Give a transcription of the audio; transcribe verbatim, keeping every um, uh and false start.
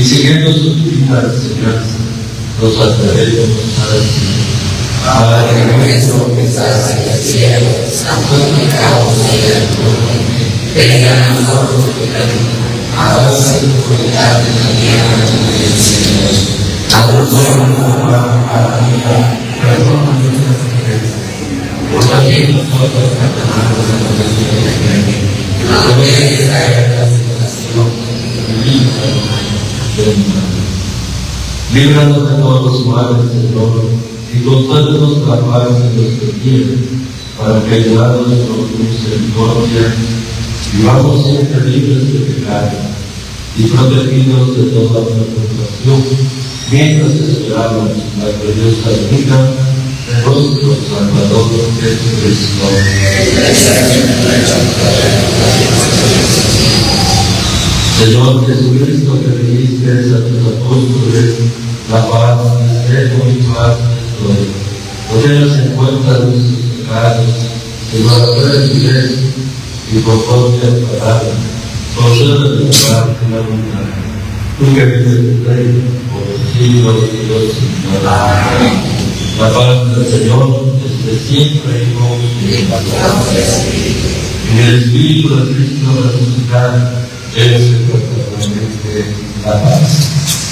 y siguiendo sus divinas enseñanzas, nos atrevemos a decir: Padre nuestro que estás en el cielo, santificado sea tu nombre. Venga a nosotros tu reino. Hágase tu voluntad en la tierra como en el cielo. Danos para vida, perdona nuestras ofensas, porque también nosotros perdonamos a los que nos ofenden. No me dejes caer en la tentación, y líbranos del mal. Líbranos de todos los males, Señor, y concédenos la paz en nuestros días, para que, ayudados por tu misericordia, vivamos siempre libres de pecado y protegidos de toda preocupación, mientras esperamos la gloriosa venida de nuestro Salvador Jesucristo. Señor Jesucristo, que viniste a tus apóstoles la paz, dejo y paz les doy. No tengas en cuenta nuestros pecados, sino la paz y conforme a tu palabra, concédenos la paz y la bondad. Tú que vives en el reino por los siglos de los siglos. Amén. La paz del Señor desde siempre y con en el Espíritu de Cristo resucitado, es verdaderamente la paz.